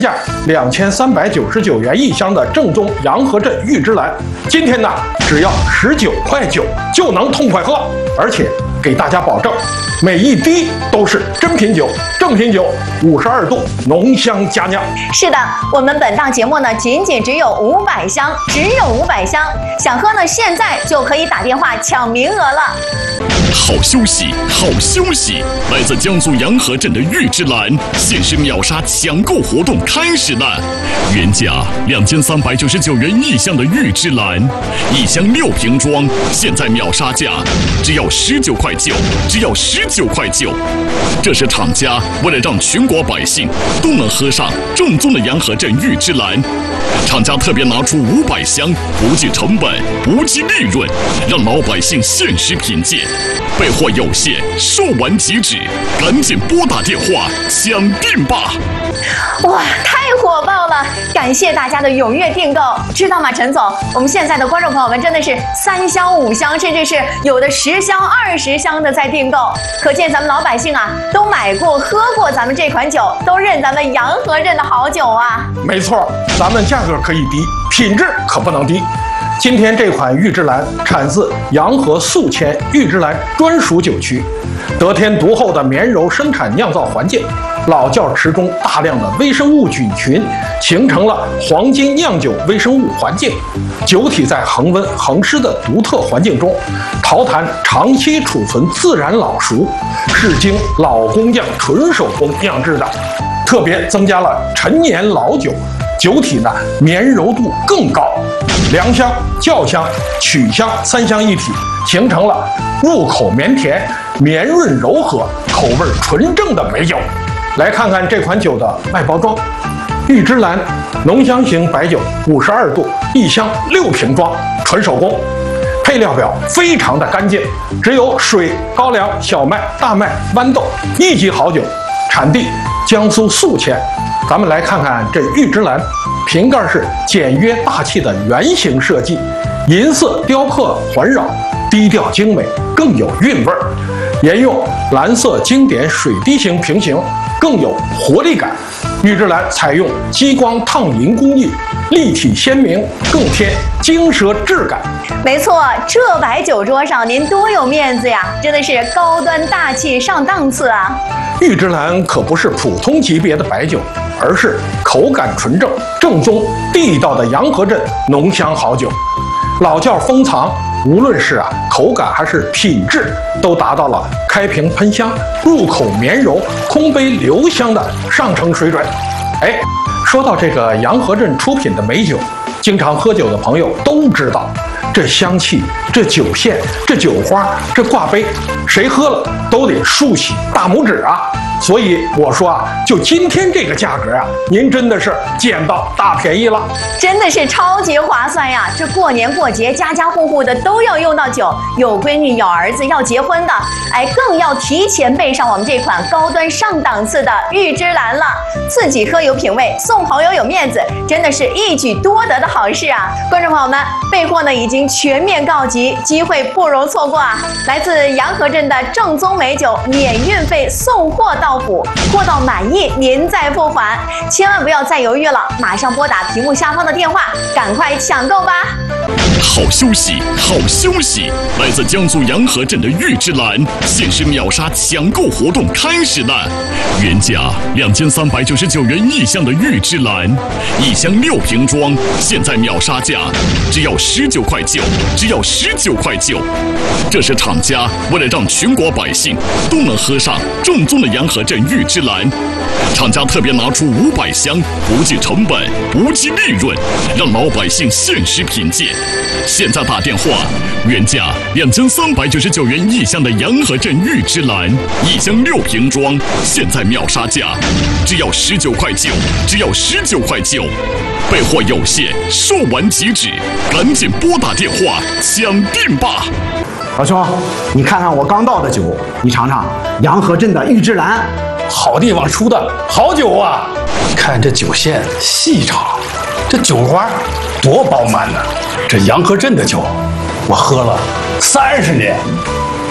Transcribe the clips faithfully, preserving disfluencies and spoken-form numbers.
价两千三百九十九元一箱的正宗洋河镇玉芝兰，今天呢只要十九块九就能痛快喝，而且给大家保证，每一滴都是真品酒，正品酒，五十二度，浓香佳酿。 是的，我们本档节目呢，仅仅只有五百箱，只有五百箱，想喝呢，现在就可以打电话抢名额了。 好消息，好消息！来自江苏洋河镇的玉芝兰限时秒杀抢购活动开始了，原价两千三百九十九元一箱的玉芝兰，一箱六瓶装，现在秒杀价只要十九块九，只要十九块九。这是厂家为了让全国百姓都能喝上正宗的洋河镇玉芝兰，厂家特别拿出五百箱，不计成本，不计利润，让老百姓限时品鉴。备货有限，售完即止，赶紧拨打电话抢订吧！ 哇，太火爆了！感谢大家的踊跃订购，知道吗，陈总？我们现在的观众朋友们真的是三箱、五箱，甚至是有的十箱、二十箱的在订购，可见咱们老百姓啊都买过、喝过咱们这款酒，都认咱们洋河镇的好酒啊！ 没错，咱们价格可以低，品质可不能低。今天这款玉芝兰产自洋河宿迁玉芝兰专属酒区，得天独厚的绵柔生产酿造环境，老窖池中大量的微生物菌群形成了黄金酿酒微生物环境，酒体在恒温恒湿的独特环境中，陶坛长期储存自然老熟，是经老工匠纯手工酿制的，特别增加了陈年老酒，酒体呢绵柔度更高，凉香、酵香、曲香三香一体，形成了入口绵甜、绵润柔和、口味纯正的美酒。来看看这款酒的外包装，玉芝兰浓香型白酒，五十二度，一箱六瓶装，纯手工。配料表非常的干净，只有水、高粱、小麦、大麦、豌豆，一级好酒，产地江苏宿迁。咱们来看看这玉芝兰，瓶盖是简约大气的圆形设计，银色雕刻环绕，低调精美，更有韵味儿。沿用蓝色经典水滴形瓶型，更有活力感。玉芝兰采用激光烫银工艺，立体鲜明，更添精奢质感。 没错，这摆酒桌上您多有面子呀，真的是高端大气上档次啊！ 玉芝兰可不是普通级别的白酒，而是口感纯正、正宗地道的洋河镇浓香好酒。老窖封藏，无论是啊口感还是品质，都达到了开瓶喷香、入口绵柔、空杯留香的上乘水准。哎，说到这个洋河镇出品的美酒，经常喝酒的朋友都知道，这香气、这酒线、这酒花、这挂杯，谁喝了都得竖起大拇指啊！所以我说啊，就今天这个价格啊，您真的是捡到大便宜了， 真的是超级划算呀！这过年过节，家家户户的都要用到酒，有闺女、有儿子要结婚的，哎，更要提前备上我们这款高端上档次的玉芝兰了。自己喝有品位，送朋友有面子，真的是一举多得的好事啊！观众朋友们，备货呢已经全面告急，机会不容错过啊！来自洋河镇的正宗美酒，免运费送货到府，货到满意您再付款，千万不要再犹豫了，马上拨打屏幕下方的电话，赶快抢购吧！ 好消息，好消息！来自江苏洋河镇的玉芝兰限时秒杀抢购活动开始了，原价两千三百九十九元一箱的玉芝兰，一箱六瓶装，现在秒杀价只要十九块九，只要十九块九。这是厂家为了让全国百姓都能喝上正宗的洋河镇玉芝兰，厂家特别拿出五百箱，不计成本，不计利润，让老百姓限时品鉴。现在打电话，原价两千三百九十九元一箱的洋河镇玉芝兰，一箱六瓶装，现在秒杀价只要十九块九，只要十九块九。备货有限，售完即止，赶紧拨打电话抢订吧！ 老兄，你看看我刚倒的酒，你尝尝洋河镇的玉芝兰， 好地方出的好酒啊！看这酒线细长，这酒花多饱满呢！这洋河镇的酒，我喝了三十年，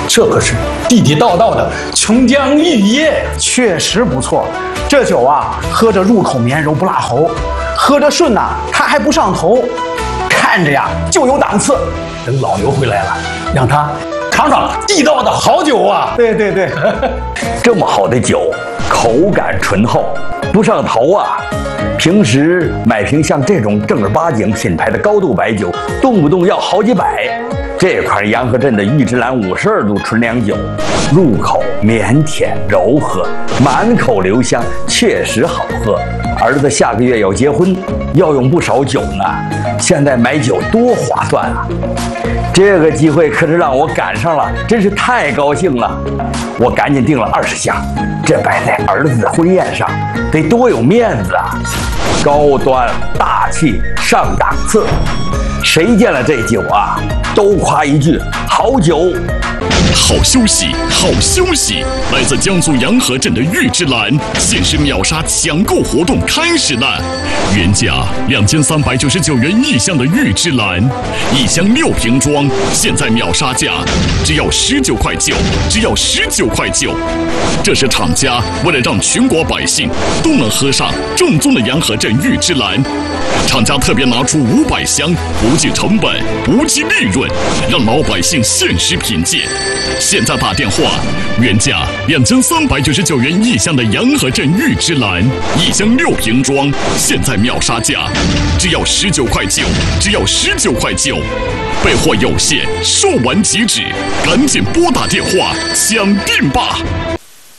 这可是地地道道的琼浆玉液， 确实不错。这酒啊，喝着入口绵柔不辣喉，喝着顺呐、啊，它还不上头，看着呀就有档次。 等老刘回来了，让他尝尝地道的好酒啊！ 对对对， 这么好的酒，口感醇厚，不上头啊。平时买瓶像这种正儿八经品牌的高度白酒，动不动要好几百。这款洋河镇的玉芝兰五十二度纯粮酒，入口绵甜柔和，满口留香，确实好喝。儿子下个月要结婚，要用不少酒呢，现在买酒多划算啊！这个机会可是让我赶上了，真是太高兴了。我赶紧订了二十箱，这摆在儿子的婚宴上，得多有面子啊！高端大气上档次，谁见了这酒啊，都夸一句好酒。 好消息，好消息！来自江苏洋河镇的玉芝兰限时秒杀抢购活动开始了，原价两千三百九十九元一箱的玉芝兰，一箱六瓶装，现在秒杀价只要十九块九，只要十九块九。这是厂家为了让全国百姓都能喝上正宗的洋河镇玉芝兰，厂家特别拿出五百箱，不计成本，不计利润，让老百姓限时品鉴。现在打电话，原价两千三百九十九元一箱的洋河镇玉芝兰，一箱六瓶装，现在秒杀价只要十九块九，只要十九块九。备货有限，售完即止，赶紧拨打电话抢订吧！